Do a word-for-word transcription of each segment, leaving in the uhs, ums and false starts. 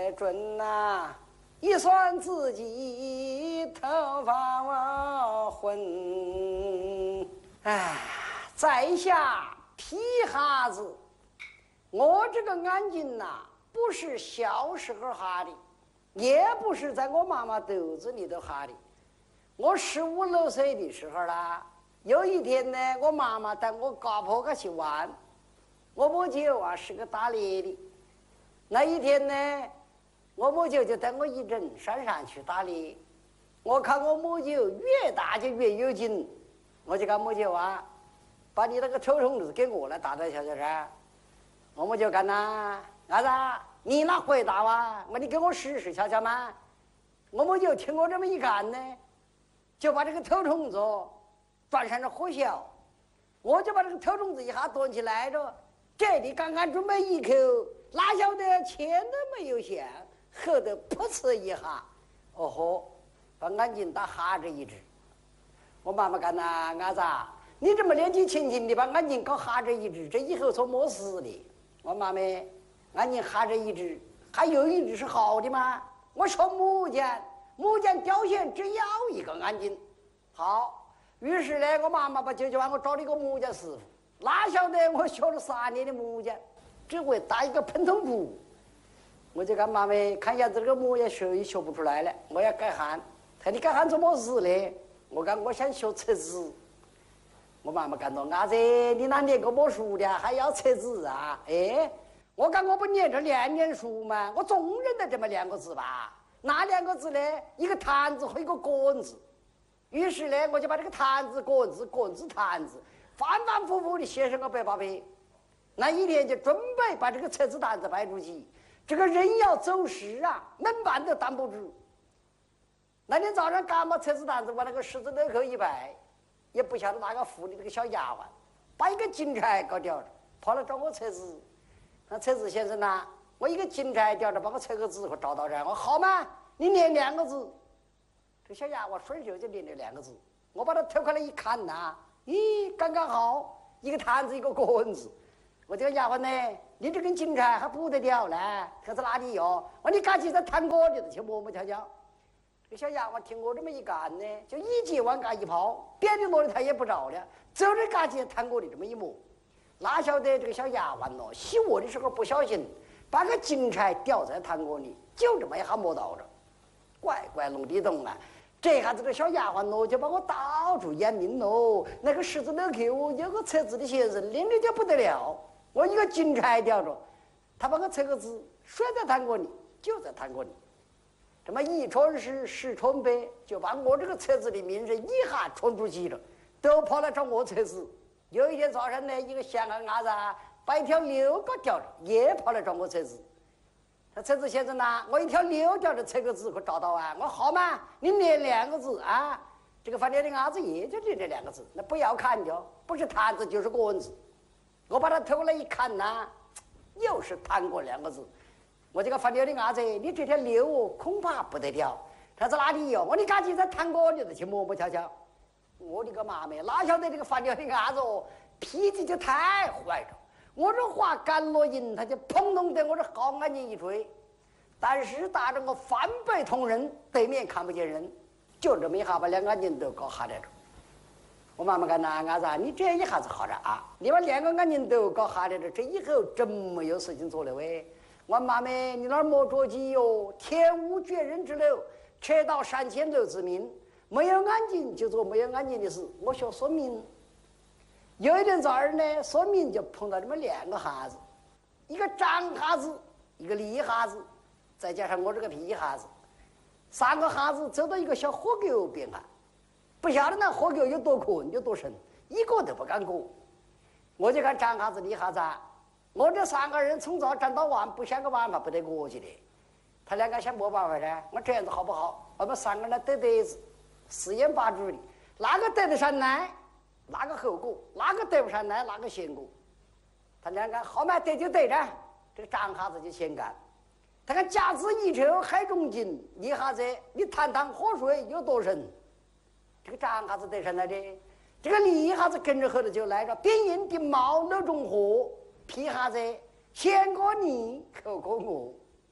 得准呐、啊！一算自己头发昏，哎，在下皮哈子，我这个眼睛呐、啊，不是小时候哈的，也不是在我妈妈肚子里头哈的。我十五六岁的时候啦，有一天呢，我妈妈带我高坡个去玩，我母舅啊是个打猎的。那一天呢，我母舅就带我一整山上去打猎。我看我母舅越大就越有劲，我就跟母舅啊，把你那个臭虫子给我来打打瞧瞧噻。我母舅干呐，儿子，你哪回答哇？我你给我试试瞧瞧嘛。我母舅听我这么一干呢，就把这个臭虫子转上了火小，我就把这个臭虫子一下端起来着，这里刚刚准备一口。哪晓得钱都没有响，喝得噗呲一下，哦吼，把眼睛打哈着一只。我妈妈干呐，儿子，你这么年纪轻轻的把眼睛搞哈着一只，这以后说没事的。我妈妹，眼睛哈着一只，还有一只是好的吗？我说木匠，木匠雕线只要一个眼睛，好。于是呢，我妈妈把舅舅帮我找了一个木匠师傅，哪晓得我学了三年的木匠。只会打一个喷头鼓，我就跟妈妈看样子这个木也学也学不出来了，我要改行。他你改行做么事呢？我讲我想学车子。我妈妈讲到伢子，你哪念个么书的，还要车子啊？哎，我讲我不念着念念书嘛，我总认得这么两个字吧？哪两个字呢？一个坛子和一个杆子。于是呢，我就把这个坛子、杆子、杆子、坛子反反复复的写上个百八遍。那一天就准备把这个车子担子摆出去，这个人要走时啊，门板都担不住。那天早上刚把车子担子往那个十字路口一摆，也不晓得哪个府里那个小丫鬟把一个金钗搞掉了，跑来找我车子。那车子先生呐、啊，我一个金钗掉着，把我车个字给找到这儿。我好吗？你念两个字。这小丫鬟顺手就念了两个字。我把它偷过来一看呐、啊，咦，刚刚好，一个坛子一个棍子。我这个丫鬟呢，你这根金钗还不得了呢，他在哪里哟？我你赶紧在弹锅里头去摸摸瞧瞧。这个小丫鬟听我这么一干呢，就一接往嘎一抛，别的摸的他也不着了，走着赶紧弹锅里这么一摸。哪晓得这个小丫鬟喏，洗我的时候不小心把个金钗掉在弹锅里，就这么一下摸到着，怪怪弄得动啊！这下子这小丫鬟喏，就把我到处验明喽。那个十字路口有个车子的先生，拎的就不得了。我一个金钗掉着，他把我车个字摔在弹锅里，就在弹锅里。这么一传十，十传百，就把我这个车子的名声一下传出去了，都跑来找我车子。有一天早上呢，一个香港伢子把一条牛给掉着，也跑来找我车子。他车子先生呐，我一条牛掉的车个字可找到啊！我好嘛，你念两个字啊，这个饭店的伢子也就念这两个字，那不要看的，不是坛子就是棍子。我把它偷过来一看呐、啊，又是弹过两个字。我这个饭店的伢子，你这条牛恐怕不得了。他在哪里有？我你赶紧在弹锅里头去摸摸瞧瞧。我的个妈妹，哪晓得这个饭店的伢子哦，脾气就太坏了。我这话干落音，他就砰咚的我这好眼睛一吹。但是打着我反背同人，对面看不见人，就这么一下把两眼睛都搞哈来了。我妈妈干呐，伢子，你这一下子好了啊！你把两个眼睛都搞哈来了，这以后真没有事情做了喂。我妈妹，你那儿莫着急哟，天无绝人之路，车到山前路之民，没有眼睛就做没有眼睛的事。我学算命，有一天早上呢，算命就碰到这么两个哈子，一个张哈子，一个李哈子，再加上我这个皮哈子，三个哈子走到一个小河沟边上。不晓得那河沟有多宽有多深，一个都不敢过。我就看张哈子李哈子，我这三个人从早站到晚，不想个办法不得过去的。他两个想没办法呢，我这样子好不好？我们三个人对对子，四言八句的，哪个对得上来，哪个后果；哪个对不上来，哪个先过。他两个好嘛，对就对着，这个张哈子就先干。他看甲子一筹海中金，李哈子你谈谈河水有多深？这个张哈子对上来的，这个李哈子跟着后头就来了，边引的毛楼中河，皮哈子先过你，后过我。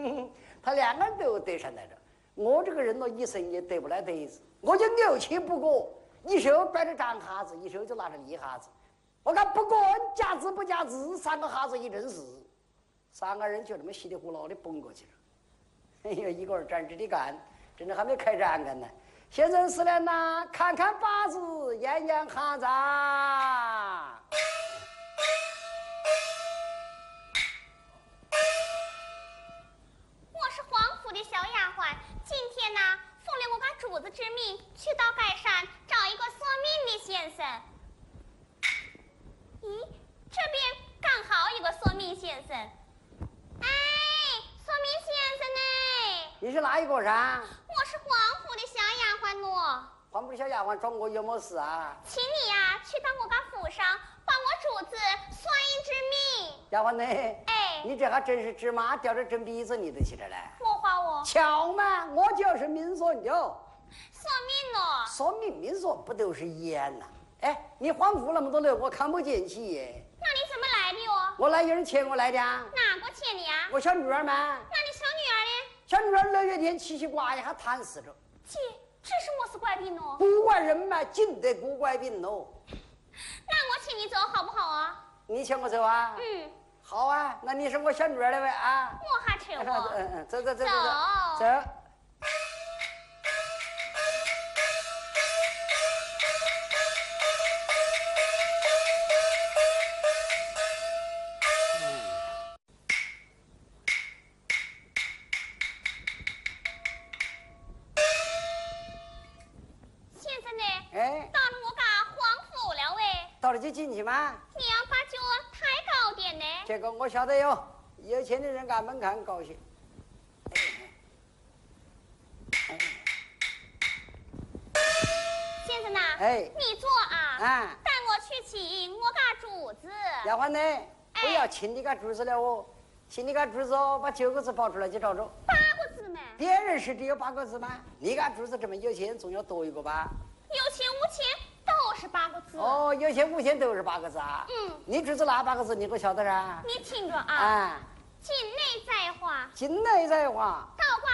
他两个人都得上来了。我这个人呢，一生也得不来得子，我就牛气不过，一手拽着长哈子，一手就拿着泥哈子。我看不管夹子不夹子，三个哈子一认识，三个人就这么稀里糊涂的蹦过去了。哎呀，一个人站这里干，真的还没开展干呢。先生司令呐，看看八字，验验哈子。 我是皇府的小丫鬟，今天呢，奉了我家主子之命，去到该山找一个算命的先生。咦，这边刚好有个算命先生。哎，算命先生呢？ 你是哪一个噻？ 我是皇府的小丫鬟喏。 皇府的小丫鬟找我有么事啊？ 请你呀、啊，去到我家府上帮我主子算一支命。 丫鬟呢？ 哎， 你这还真是芝麻掉着针鼻子你都起来了。 莫话我。 巧嘛，我就是命算的。 算命喏。 说命命算不都是言呐、啊？哎，你皇府那么多人，我看不见起耶。 那你怎么来的哦？ 我来有人请我来的啊。 哪个请你啊？ 我小女儿嘛。 那你小女儿呢？ 小女儿六月天七夕挂一下谈死了。 姐，这是么事怪病哦？ 古怪人嘛，尽得古怪病喽。 那我请你走好不好啊？ 你请我走啊？ 嗯。 好啊，那你是我小女儿了呗啊？ 我还扯我。 嗯嗯，走走走走走走。到了就进去吗？ 你要把脚抬高点呢。 这个我晓得哟，有钱的人俺们看高兴。哎哎、 先生呐， 哎， 你坐啊， 啊， 带我去请我家主子。 丫鬟呢？不要请你家主子了哦，请你家主子哦，把九个字报出来就找着。 八个字嘛？ 别人是只有八个字吗？你家主子这么有钱，总要多一个吧？ 有钱无钱都是八个字。 哦，有钱无钱都是八个字啊。 嗯， 你主子哪八个字？你给我晓得啊？ 你听着啊。 啊， 境内在话， 境内在话。 道卦